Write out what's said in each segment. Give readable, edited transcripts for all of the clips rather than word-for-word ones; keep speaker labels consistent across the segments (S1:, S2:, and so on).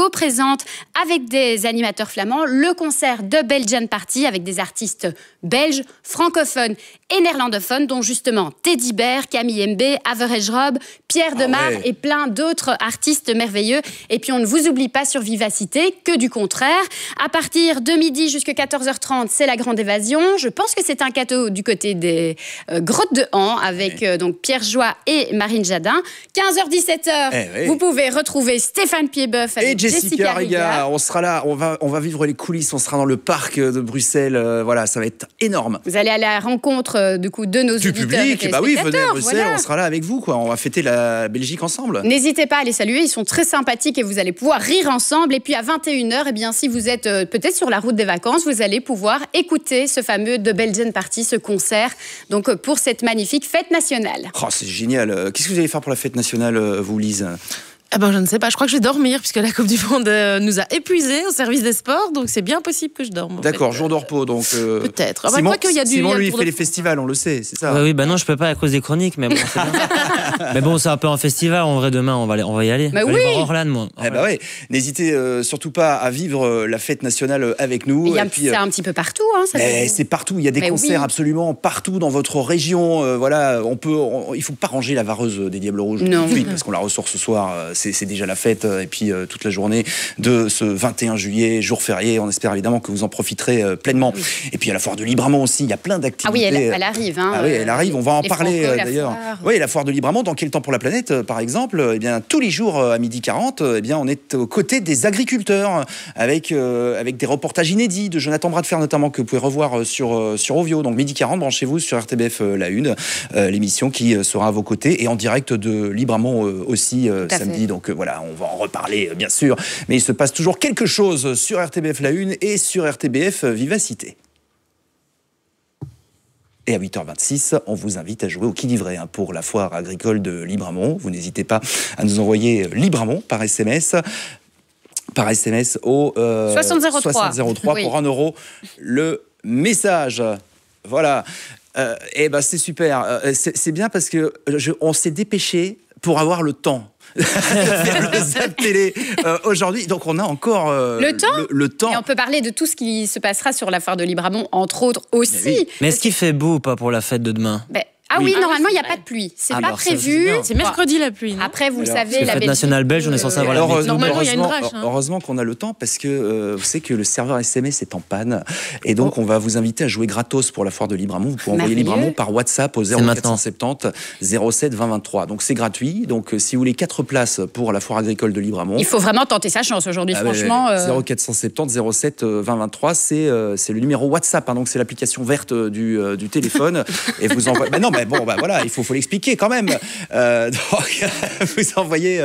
S1: co-présente avec des animateurs flamands le concert de Belgian Party avec des artistes belges, francophones et néerlandophones, dont justement Teddy Bear, Camille Mbé, Average Rob, Pierre Demar et plein d'autres artistes merveilleux. Et puis on ne vous oublie pas sur Vivacité, que du contraire. À partir de midi jusqu'à 14h30, c'est la grande évasion. Je pense que c'est un cadeau du côté des Grottes de Han avec donc Pierre Joie et Marine Jadin. 15h-17h, vous pouvez retrouver Stéphane Piedboeuf avec Jessica Riga.
S2: On sera là, on va vivre les coulisses, on sera dans le parc de Bruxelles. Voilà, ça va être énorme.
S1: Vous allez aller à la rencontre du coup de nos
S2: du
S1: auditeurs
S2: public.
S1: Et
S2: bah oui, venez à Bruxelles,
S1: voilà.
S2: On sera là avec vous, quoi. On va fêter la Belgique ensemble.
S1: N'hésitez pas à les saluer, ils sont très sympathiques et vous allez pouvoir rire ensemble. Et puis à 21h, eh bien, si vous êtes peut-être sur la route des vacances, vous allez pouvoir écouter ce fameux de Belgian Party, ce concert, donc pour cette magnifique fête nationale.
S2: Oh, c'est génial. Qu'est-ce que vous allez faire pour la fête nationale, vous, Lise ?
S3: Eh ben, je ne sais pas, je crois que je vais dormir puisque la Coupe du Monde nous a épuisés au service des sports, donc c'est bien possible que je dorme.
S2: D'accord, jour de repos, donc...
S3: Peut-être.
S2: Simon, lui, il fait les festivals, on le sait, c'est ça.
S4: Oui, bah non, je peux pas à cause des chroniques, mais bon, c'est bien. Mais bon, c'est un peu un festival, en vrai, demain, on va y aller.
S1: Bah oui.
S4: Aller voir Orlan, moi.
S2: Eh bah ouais. N'hésitez surtout pas à vivre la fête nationale avec nous.
S1: C'est un petit peu partout. Hein,
S2: c'est partout, il y a des concerts absolument partout dans votre région. Voilà, il ne faut pas ranger la vareuse des Diables Rouges tout de suite, parce qu'on la ressort ce soir, c'est déjà la fête. Et puis toute la journée de ce 21 juillet, jour férié, on espère évidemment que vous en profiterez pleinement. Oui. Et puis à la foire de Libramont aussi, il y a plein d'activités.
S1: Ah oui, elle arrive. Hein,
S2: oui, elle arrive, on va en parler d'ailleurs. Oui, la foire de Libramont, dans Quel temps pour la planète, par exemple, eh bien, tous les jours à 12h40, eh bien, on est aux côtés des agriculteurs avec des reportages inédits de Jonathan Bras-de-Fer notamment, que vous pouvez revoir sur Ovio. Donc 12h40, branchez-vous sur RTBF La Une, l'émission qui sera à vos côtés et en direct de Libramont aussi samedi. Donc voilà, on va en reparler bien sûr, mais il se passe toujours quelque chose sur RTBF La Une et sur RTBF Vivacité. Et à 8h26, on vous invite à jouer au qui dit vrai pour la foire agricole de Libramont. Vous n'hésitez pas à nous envoyer Libramont par SMS au 6003 pour 1 euro le message. Voilà. Et ben c'est super. C'est bien parce que on s'est dépêché pour avoir le temps de faire le Zap Télé aujourd'hui. Donc on a encore le temps.
S1: Et on peut parler de tout ce qui se passera sur la foire de Libramont, entre autres aussi.
S4: Mais est-ce qu'il fait beau ou pas pour la fête de demain ?
S1: Oui, normalement, il n'y a pas de pluie. C'est pas prévu.
S3: C'est mercredi la pluie.
S1: Après, vous savez, la
S4: fête nationale belge, on est censé avoir la météo.
S3: Normalement, il y a une drache.
S2: Heureusement qu'on a le temps parce que vous savez que le serveur SMS est en panne. Et donc, on va vous inviter à jouer gratos pour la foire de Libramont. Vous pouvez envoyer Libramont par WhatsApp au 0470 07 20 23. Donc, c'est gratuit. Donc, si vous voulez 4 places pour la foire agricole de Libramont.
S1: Il faut vraiment tenter sa chance aujourd'hui, franchement.
S2: 0470 07 20 23, c'est le numéro WhatsApp. Donc, c'est l'application verte du téléphone. Et vous envoyez. Voilà, il faut l'expliquer quand même. Donc, vous envoyez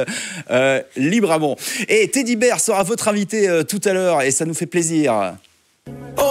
S2: Libramont. Et Teddy Bear sera votre invité tout à l'heure et ça nous fait plaisir.